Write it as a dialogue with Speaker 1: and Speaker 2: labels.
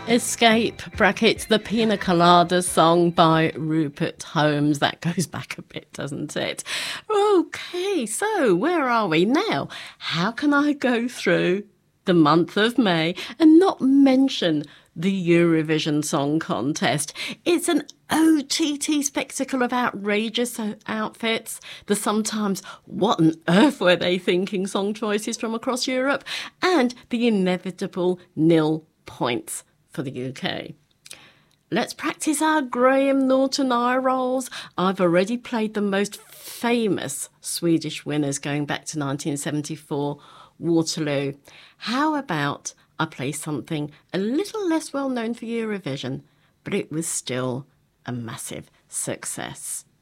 Speaker 1: Escape, brackets, the Pina Colada song by Rupert Holmes. That goes back a bit, doesn't it? Okay, so where are we now? How can I go through the month of May and not mention the Eurovision Song Contest? It's an OTT spectacle of outrageous outfits, the sometimes what on earth were they thinking song choices from across Europe, and the inevitable nil points for the UK. Let's practice our Graham Norton eye rolls. I've already played the most famous Swedish winners going back to 1974, Waterloo. How about I play something a little less well known for Eurovision, but it was still a massive success.